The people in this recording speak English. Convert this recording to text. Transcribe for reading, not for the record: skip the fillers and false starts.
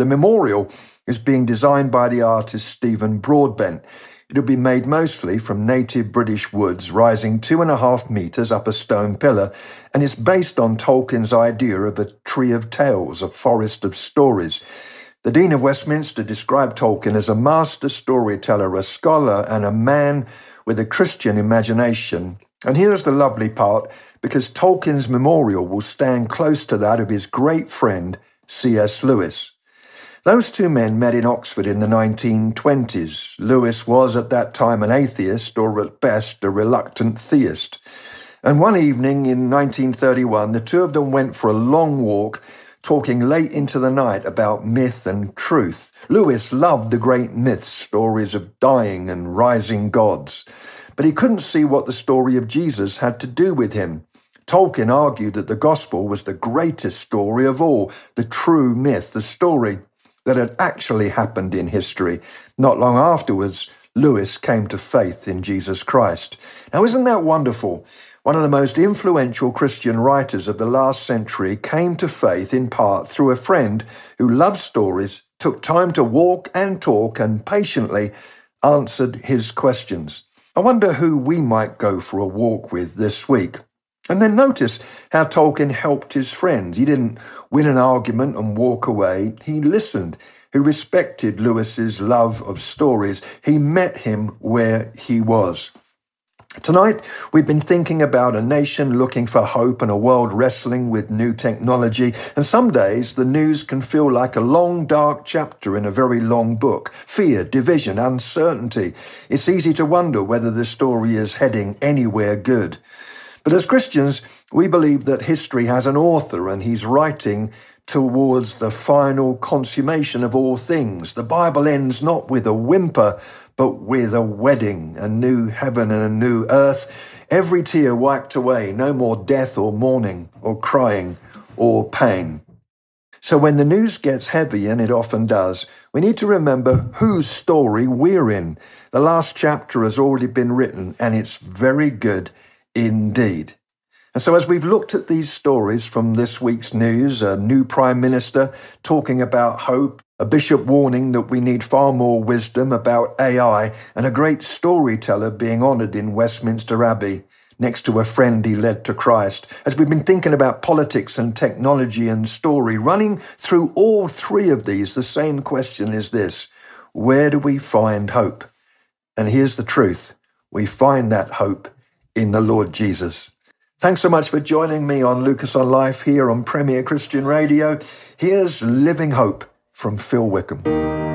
The memorial is being designed by the artist Stephen Broadbent. It'll be made mostly from native British woods, rising 2.5 metres up a stone pillar, and it's based on Tolkien's idea of a tree of tales, a forest of stories. The Dean of Westminster described Tolkien as a master storyteller, a scholar, and a man with a Christian imagination. And here's the lovely part, because Tolkien's memorial will stand close to that of his great friend, C.S. Lewis. Those two men met in Oxford in the 1920s. Lewis was at that time an atheist, or at best a reluctant theist. And one evening in 1931, the two of them went for a long walk, talking late into the night about myth and truth. Lewis loved the great myth stories of dying and rising gods, but he couldn't see what the story of Jesus had to do with him. Tolkien argued that the gospel was the greatest story of all, the true myth, the story that had actually happened in history. Not long afterwards, Lewis came to faith in Jesus Christ. Now, isn't that wonderful? One of the most influential Christian writers of the last century came to faith in part through a friend who loved stories, took time to walk and talk, and patiently answered his questions. I wonder who we might go for a walk with this week. And then notice how Tolkien helped his friends. He didn't win an argument and walk away. He listened. He respected Lewis's love of stories. He met him where he was. Tonight, we've been thinking about a nation looking for hope and a world wrestling with new technology. And some days, the news can feel like a long, dark chapter in a very long book. Fear, division, uncertainty. It's easy to wonder whether the story is heading anywhere good. But as Christians, we believe that history has an author and he's writing towards the final consummation of all things. The Bible ends not with a whimper, but with a wedding, a new heaven and a new earth. Every tear wiped away, no more death or mourning or crying or pain. So when the news gets heavy, and it often does, we need to remember whose story we're in. The last chapter has already been written, and it's very good indeed. And so as we've looked at these stories from this week's news, a new Prime Minister talking about hope, a bishop warning that we need far more wisdom about AI, and a great storyteller being honoured in Westminster Abbey next to a friend he led to Christ. As we've been thinking about politics and technology and story, running through all three of these, the same question is this: where do we find hope? And here's the truth: we find that hope in the Lord Jesus. Thanks so much for joining me on Lucas on Life here on Premier Christian Radio. Here's Living Hope from Phil Wickham.